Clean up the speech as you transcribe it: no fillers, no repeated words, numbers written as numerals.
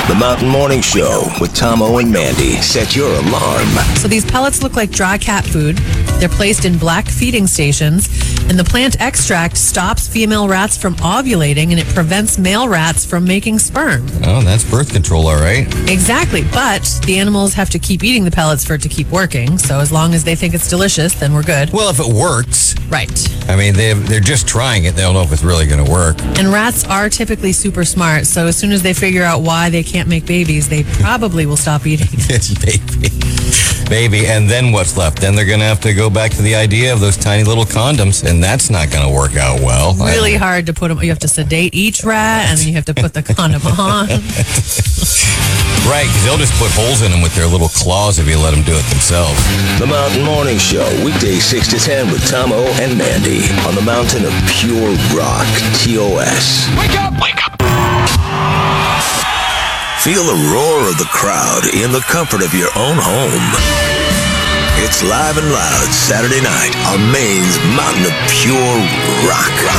The Mountain Morning Show with Tomo and Mandy. Set your alarm. So these pellets look like dry cat food. They're placed in black feeding stations, and the plant extract stops female rats from ovulating, and it prevents male rats from making sperm. Oh, that's birth control, all right. Exactly, but the animals have to keep eating the pellets for it to keep working, so as long as they think it's delicious, then we're good. Well, if it works. Right. I mean, they're just trying it. They don't know if it's really going to work. And rats are typically super smart, so as soon as they figure out why they can't make babies, they probably will stop eating. It's baby. And then what's left? Then they're going to have to go back to the idea of those tiny little condoms, and that's not going to work out well. Really hard to put them. You have to sedate each rat, and then you have to put the condom on. Right, because they'll just put holes in them with their little claws if you let them do it themselves. The Mountain Morning Show, weekdays 6 to 10 with Tomo and Mandy on the mountain of pure rock, TOS. Wake up! Wake up! Feel the roar of the crowd in the comfort of your own home. It's Live and Loud Saturday night on Maine's mountain of pure rock.